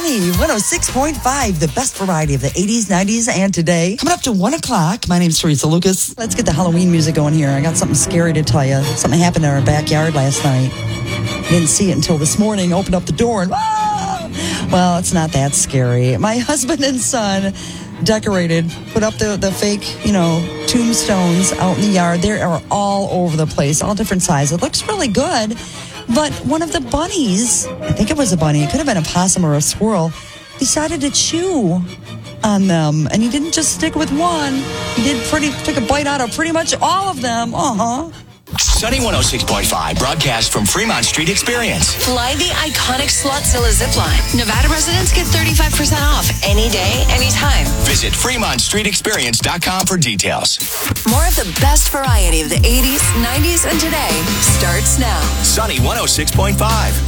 Sunny 106.5, the best variety of the 80s, 90s, and today. Coming up to 1 o'clock, my name's Teresa Lucas. Let's get the Halloween music going here. I got something scary to tell you. Something happened in our backyard last night. Didn't see it until this morning. Opened up the door and, whoa! Well, it's not that scary. My husband and son decorated, put up the fake, tombstones out in the yard. They are all over the place, all different sizes. It looks really good. But one of the bunnies, I think it was a bunny, it could have been a possum or a squirrel, decided to chew on them. And he didn't just stick with one. He took a bite out of pretty much all of them. Sunny 106.5, broadcast from Fremont Street Experience. Fly the iconic Slotzilla zipline. Nevada residents get 35% off any day, anytime. Visit FremontStreetExperience.com for details. More of the best variety of the 80s, 90s, and today starts now. Sunny 106.5.